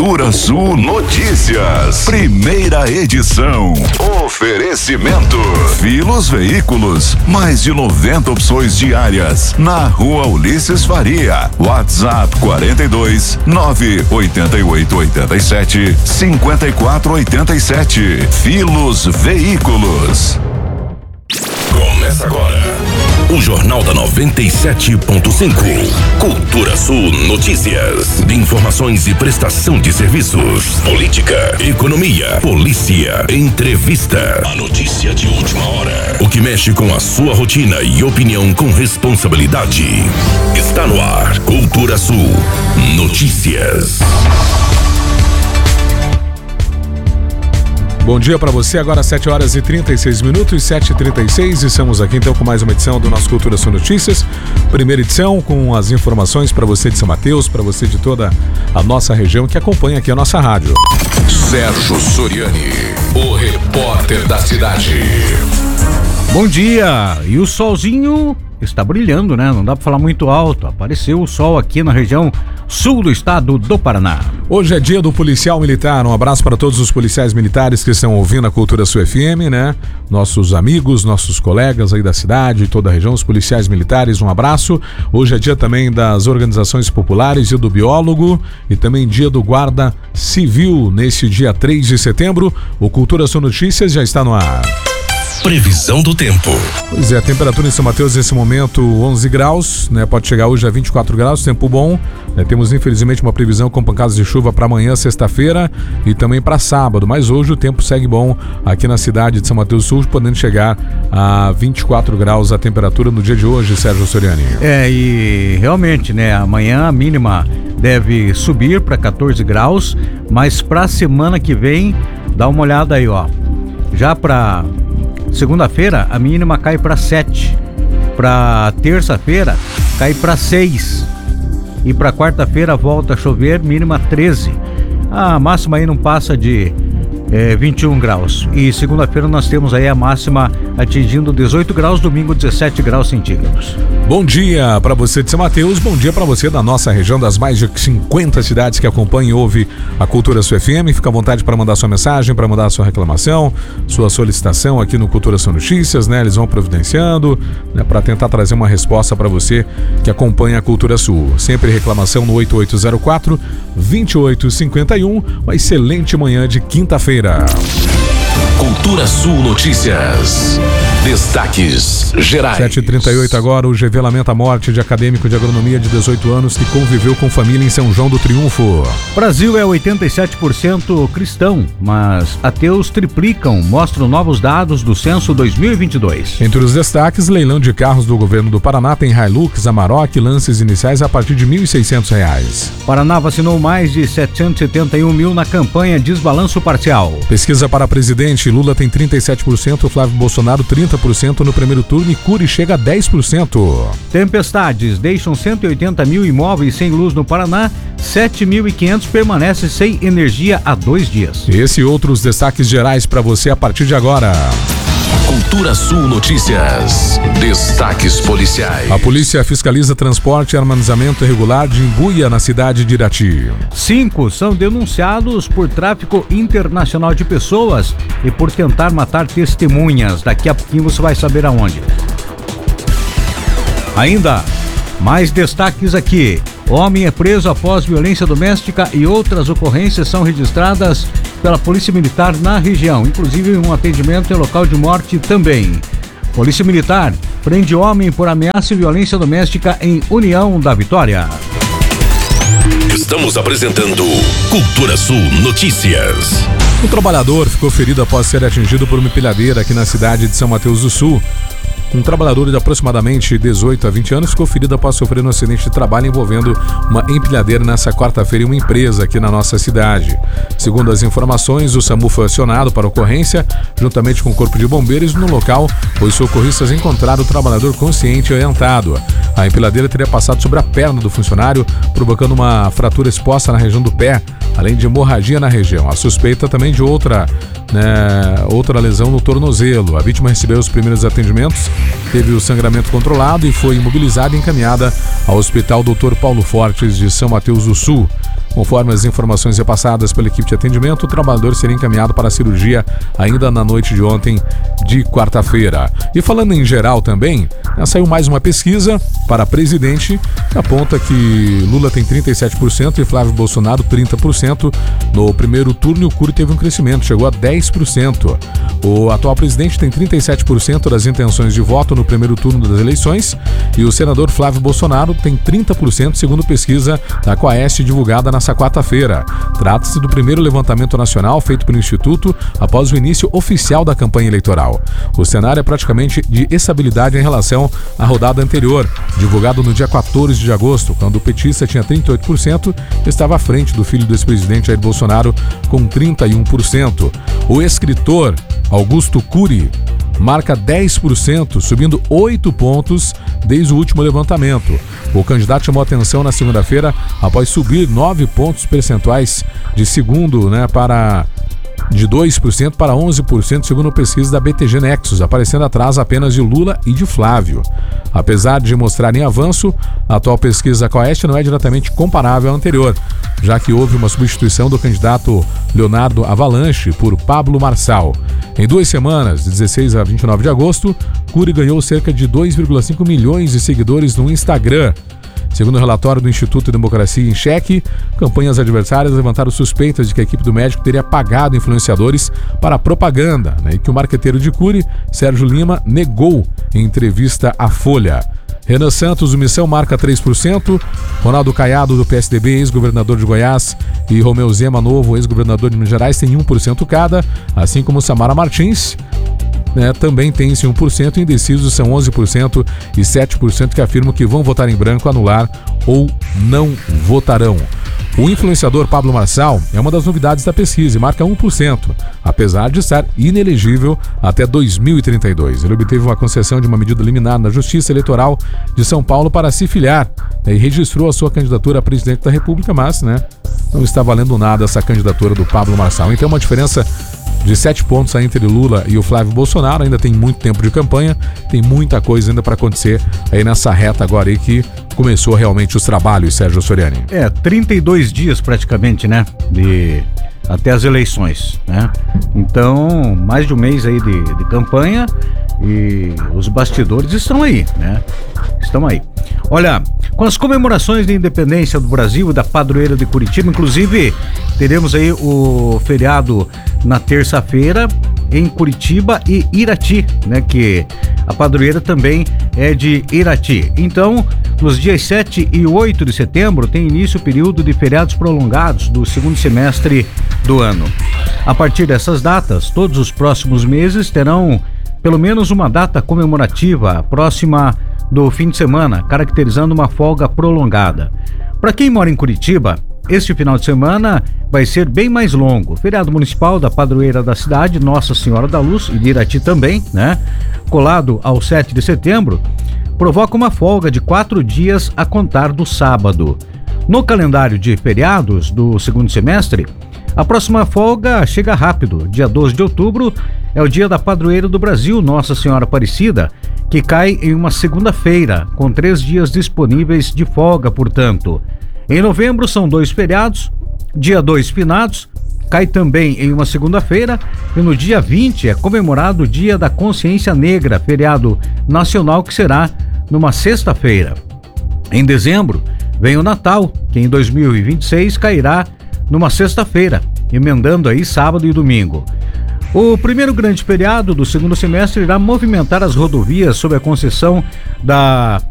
Cultura Sul Notícias, primeira edição. Oferecimento Filos Veículos, mais de 90 opções diárias, na Rua Ulisses Faria. WhatsApp 42 988 87 54 87. Filos Veículos. Começa agora o Jornal da 97.5. Cultura Sul Notícias. De informações e prestação de serviços. Política, economia, polícia, entrevista. A notícia de última hora. O que mexe com a sua rotina e opinião com responsabilidade. Está no ar. Cultura Sul Notícias. Bom dia para você, agora 7 horas e 36 minutos, 7h36, e estamos aqui então com mais uma edição do nosso Cultura Sul Notícias, primeira edição com as informações para você de São Mateus, para você de toda a nossa região que acompanha aqui a nossa rádio. Sérgio Soriani, o repórter da cidade. Bom dia, e o solzinho está brilhando, né? Não dá para falar muito alto, apareceu o sol aqui na região sul do estado do Paraná. Hoje é dia do policial militar, um abraço para todos os policiais militares que estão ouvindo a Cultura Sul FM, né? Nossos amigos, nossos colegas aí da cidade, toda a região, os policiais militares, um abraço. Hoje é dia também das organizações populares, dia do biólogo e também dia do guarda civil. Nesse dia 3 de setembro, o Cultura Sul Notícias já está no ar. Previsão do tempo. Pois é, a temperatura em São Mateus nesse momento 11 graus, né? Pode chegar hoje a 24 graus, tempo bom. Temos infelizmente uma previsão com pancadas de chuva para amanhã, sexta-feira e também para sábado, mas hoje o tempo segue bom aqui na cidade de São Mateus do Sul, podendo chegar a 24 graus a temperatura no dia de hoje, Sérgio Soriani. E realmente, né, amanhã a mínima deve subir para 14 graus, mas para a semana que vem, dá uma olhada aí, ó. Já para segunda-feira, a mínima cai para 7. Para terça-feira, cai para 6. E para quarta-feira, volta a chover, mínima 13. A máxima aí não passa de 21 graus. E segunda-feira nós temos aí a máxima atingindo 18 graus, domingo 17 graus centígrados. Bom dia para você de São Mateus, bom dia para você da nossa região, das mais de 50 cidades que acompanham e ouvem a Cultura Sul FM. Fica à vontade para mandar sua mensagem, para mandar sua reclamação, sua solicitação aqui no Cultura Sul Notícias, né? Eles vão providenciando, né, para tentar trazer uma resposta para você que acompanha a Cultura Sul. Sempre reclamação no 8804-2851. Uma excelente manhã de quinta-feira. Cultura Sul Notícias. Destaques gerais. 7h38 agora, o GV lamenta a morte de acadêmico de agronomia de 18 anos que conviveu com família em São João do Triunfo. Brasil é 87% cristão, mas ateus triplicam, mostram novos dados do censo 2022. Entre os destaques, leilão de carros do governo do Paraná tem Hilux, Amarok, lances iniciais a partir de R$ 1.600. Paraná vacinou mais de 771 mil na campanha Desbalanço Parcial. Pesquisa para presidente, Lula tem 37%, Flávio Bolsonaro 30% no primeiro turno e Cury chega a 10%. Tempestades deixam 180 mil imóveis sem luz no Paraná, 7.500 permanecem sem energia há 2 dias. Esse e outros destaques gerais para você a partir de agora. Cultura Sul Notícias. Destaques policiais. A polícia fiscaliza transporte e armazenamento irregular de embuia na cidade de Irati. 5 são denunciados por tráfico internacional de pessoas e por tentar matar testemunhas. Daqui a pouquinho você vai saber aonde. Ainda mais destaques aqui. Homem é preso após violência doméstica e outras ocorrências são registradas pela Polícia Militar na região, inclusive um atendimento em local de morte também. Polícia Militar prende homem por ameaça e violência doméstica em União da Vitória. Estamos apresentando Cultura Sul Notícias. Um trabalhador ficou ferido após ser atingido por uma empilhadeira aqui na cidade de São Mateus do Sul. Um trabalhador de aproximadamente 18 a 20 anos ficou ferido após sofrer um acidente de trabalho envolvendo uma empilhadeira nessa quarta-feira em uma empresa aqui na nossa cidade. Segundo as informações, o SAMU foi acionado para a ocorrência, juntamente com o Corpo de Bombeiros. No local, os socorristas encontraram o trabalhador consciente e orientado. A empilhadeira teria passado sobre a perna do funcionário, provocando uma fratura exposta na região do pé, além de hemorragia na região. A suspeita também de outra lesão no tornozelo. A vítima recebeu os primeiros atendimentos, teve o sangramento controlado e foi imobilizada e encaminhada ao Hospital Dr. Paulo Fortes de São Mateus do Sul. Conforme as informações repassadas pela equipe de atendimento, o trabalhador seria encaminhado para a cirurgia ainda na noite de ontem, de quarta-feira. E falando em geral também, saiu mais uma pesquisa para presidente que aponta que Lula tem 37% e Flávio Bolsonaro 30%. No primeiro turno, o Cury teve um crescimento, chegou a 10%. O atual presidente tem 37% das intenções de voto no primeiro turno das eleições e o senador Flávio Bolsonaro tem 30%, segundo pesquisa da Quaest divulgada nesta quarta-feira. Trata-se do primeiro levantamento nacional feito pelo Instituto após o início oficial da campanha eleitoral. O cenário é praticamente de estabilidade em relação à rodada anterior, divulgado no dia 14 de agosto, quando o petista tinha 38% e estava à frente do filho do ex-presidente Jair Bolsonaro com 31%. O escritor Augusto Cury marca 10%, subindo 8 pontos desde o último levantamento. O candidato chamou atenção na segunda-feira após subir 9 pontos percentuais de segundo, de 2% para 11%, segundo pesquisa da BTG Nexus, aparecendo atrás apenas de Lula e de Flávio. Apesar de mostrarem avanço, a atual pesquisa da Quaest não é diretamente comparável à anterior, já que houve uma substituição do candidato Leonardo Avalanche por Pablo Marçal. Em 2 semanas, de 16 a 29 de agosto, Cury ganhou cerca de 2,5 milhões de seguidores no Instagram. Segundo o relatório do Instituto Democracia em Cheque, campanhas adversárias levantaram suspeitas de que a equipe do médico teria pagado influenciadores para propaganda, e que o marqueteiro de Cury, Sérgio Lima, negou em entrevista à Folha. Renan Santos, do Missão, marca 3%. Ronaldo Caiado, do PSDB, ex-governador de Goiás, e Romeu Zema, novo ex-governador de Minas Gerais, tem 1% cada, assim como Samara Martins, também tem esse 1%, indecisos são 11% e 7% que afirmam que vão votar em branco, anular ou não votarão. O influenciador Pablo Marçal é uma das novidades da pesquisa e marca 1%, apesar de estar inelegível até 2032. Ele obteve uma concessão de uma medida liminar na Justiça Eleitoral de São Paulo para se filiar, e registrou a sua candidatura a presidente da República, mas não está valendo nada essa candidatura do Pablo Marçal. Então, uma diferença de 7 pontos aí entre Lula e o Flávio Bolsonaro. Ainda tem muito tempo de campanha, tem muita coisa ainda para acontecer aí nessa reta agora aí que começou realmente os trabalhos, Sérgio Soriani. 32 dias praticamente, até as eleições, Então, mais de um mês aí de campanha e os bastidores estão aí, Estão aí. Olha, com as comemorações de independência do Brasil e da padroeira de Curitiba, inclusive teremos aí o feriado na terça-feira em Curitiba e Irati, que a padroeira também é de Irati. Então, nos dias 7 e 8 de setembro tem início o período de feriados prolongados do segundo semestre do ano. A partir dessas datas, todos os próximos meses terão pelo menos uma data comemorativa próxima do fim de semana, caracterizando uma folga prolongada. Para quem mora em Curitiba, este final de semana vai ser bem mais longo. Feriado municipal da padroeira da cidade, Nossa Senhora da Luz, e de Irati também, colado ao 7 de setembro, provoca uma folga de 4 dias a contar do sábado. No calendário de feriados do segundo semestre, a próxima folga chega rápido. Dia 12 de outubro é o dia da padroeira do Brasil, Nossa Senhora Aparecida, que cai em uma segunda-feira, com 3 dias disponíveis de folga, portanto. Em novembro são 2 feriados, dia 2 finados, cai também em uma segunda-feira, e no dia 20 é comemorado o Dia da Consciência Negra, feriado nacional que será numa sexta-feira. Em dezembro vem o Natal, que em 2026 cairá numa sexta-feira, emendando aí sábado e domingo. O primeiro grande feriado do segundo semestre irá movimentar as rodovias sob a concessão da